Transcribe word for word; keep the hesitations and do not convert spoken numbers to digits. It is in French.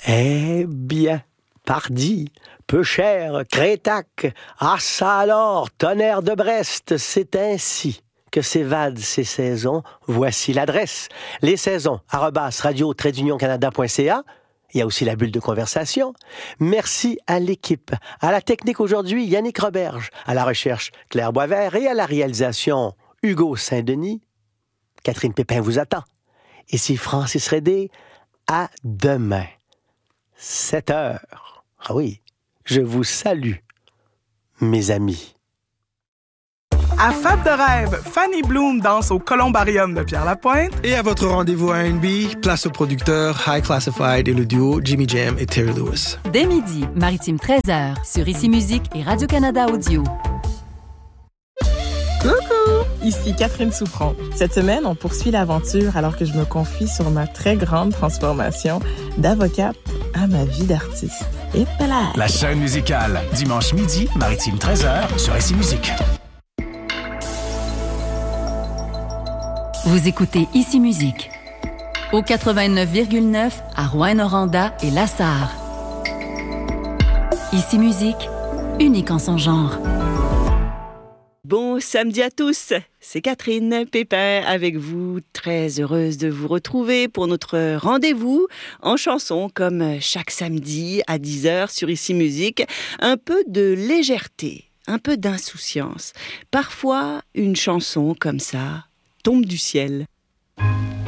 Eh bien, pardi, peu cher, Crétac, ah ça alors, tonnerre de Brest, c'est ainsi que s'évadent ces saisons. Voici l'adresse. Les saisons, arrobas radio trait union canada point c a. Il y a aussi la bulle de conversation. Merci à l'équipe. À la technique aujourd'hui, Yannick Roberge. À la recherche, Claire Boisvert. Et à la réalisation, Hugo Saint-Denis. Catherine Pépin vous attend. Ici Francis Rédé. À demain, sept heures. Ah oui, je vous salue, mes amis. À Fête de rêve, Fanny Bloom danse au Columbarium de Pierre-Lapointe. Et à votre rendez-vous R and B, place au producteur High Classified et le duo Jimmy Jam et Terry Lewis. Dès midi, Maritime treize heures, sur Ici Musique et Radio-Canada Audio. Coucou! Ici Catherine Souffron. Cette semaine, on poursuit l'aventure alors que je me confie sur ma très grande transformation d'avocate à ma vie d'artiste. Et voilà! La chaîne musicale, dimanche midi, Maritime treize heures, sur Ici Musique. Vous écoutez Ici Musique au quatre-vingt-neuf virgule neuf à Rouyn-Noranda et Lassar. Ici Musique, unique en son genre. Bon samedi à tous, c'est Catherine Pépin avec vous, très heureuse de vous retrouver pour notre rendez-vous en chanson comme chaque samedi à dix heures sur Ici Musique. Un peu de légèreté, un peu d'insouciance. Parfois, une chanson comme ça tombe du ciel.